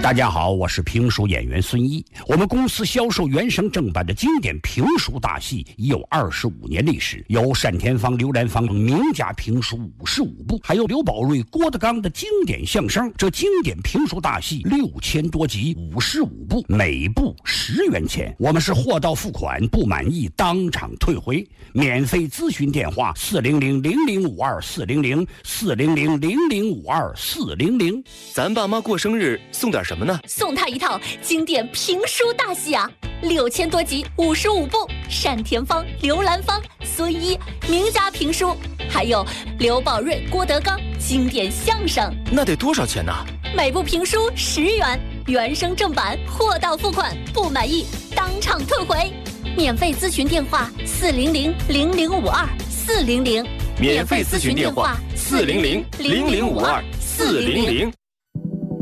大家好，我是评书演员孙一。我们公司销售原声正版的经典评书大戏已有25年历史，有单田芳、刘兰芳名家评书55部，还有刘宝瑞、郭德纲的经典相声。这经典评书大戏6000多集，55部，每部10元钱。我们是货到付款，不满意当场退回。免费咨询电话400-0052-400，400-0052-400。 咱爸妈过生日送点什么呢？ 送他一套经典评书大戏啊，6000多集，55部，单田芳、刘兰芳、孙一名家评书，还有刘宝瑞、郭德纲经典相声。 那得多少钱呢？ 每部评书10元，原声正版，货到付款，不满意当场退回。免费咨询电话400-0052-400， 免费咨询电话400-0052-400。